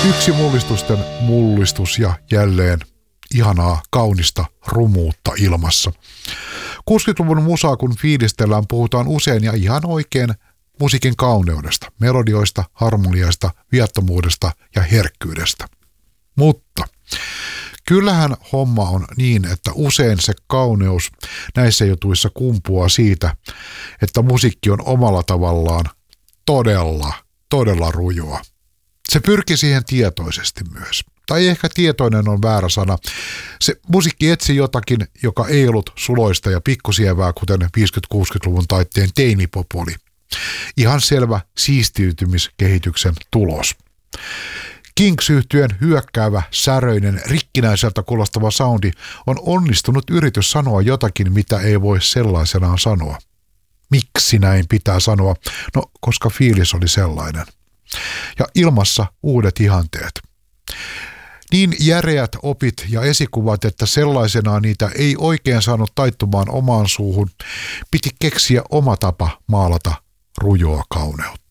Yksi mullistusten mullistus ja jälleen ihanaa, kaunista rumuutta ilmassa. 60-luvun musaa kun fiilistellään, puhutaan usein ja ihan oikein musiikin kauneudesta, melodioista, harmoniasta, viattomuudesta ja herkkyydestä. Mutta kyllähän homma on niin, että usein se kauneus näissä jutuissa kumpuaa siitä, että musiikki on omalla tavallaan todella rujoa. Se pyrki siihen tietoisesti myös. Tai ehkä tietoinen on väärä sana. Se musiikki etsi jotakin, joka ei ollut suloista ja pikkusievää, kuten 50-60-luvun taitteen teinipop oli. Ihan selvä siistiytymiskehityksen tulos. Kings-yhtyeen hyökkäävä, säröinen, rikkinäiseltä kuulostava soundi on onnistunut yritys sanoa jotakin, mitä ei voi sellaisenaan sanoa. Miksi näin pitää sanoa? No, koska fiilis oli sellainen. Ja ilmassa uudet ihanteet. Niin järeät opit ja esikuvat, että sellaisenaan niitä ei oikein saanut taittumaan omaan suuhun, piti keksiä oma tapa maalata rujoa kauneutta.